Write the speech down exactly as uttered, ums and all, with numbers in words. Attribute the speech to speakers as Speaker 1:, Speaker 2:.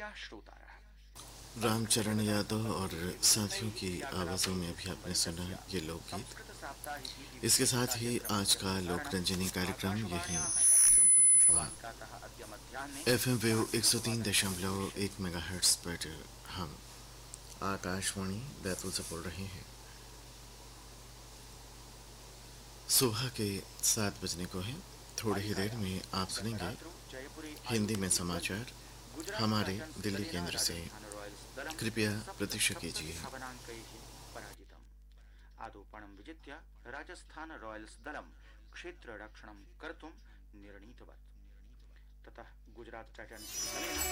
Speaker 1: रामचरण यादव और साथियों की आवाज़ों में अभी आपने सुना ये लोकगीत। इसके साथ ही आज का लोकरंजनी कार्यक्रम यहीं संपन्न हुआ। एफ एम वेव एक सौ तीन दशमलव एक मेगा हर्ट्स पर हम आकाशवाणी बैतूल से बोल रहे हैं। सुबह के सात बजने को है। थोड़ी ही देर में आप सुनेंगे हिंदी में समाचार हमारे दिल्ली केंद्र से। कृपया प्रतीक्षा कीजिए।
Speaker 2: आदोपणं विजित्य राजस्थान रॉयल्स दलं क्षेत्ररक्षणं कर्तुं निर्णीतवत्। ततः गुजरात टाइटंस दलेन